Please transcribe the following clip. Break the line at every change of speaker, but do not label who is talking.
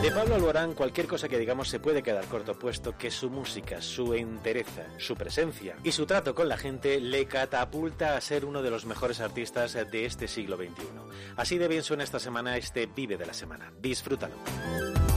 De Pablo Alborán cualquier cosa que digamos se puede quedar corto, puesto que su música, su entereza, su presencia y su trato con la gente le catapulta a ser uno de los mejores artistas de este siglo XXI. Así de bien suena esta semana este Vive de la Semana. Disfrútalo.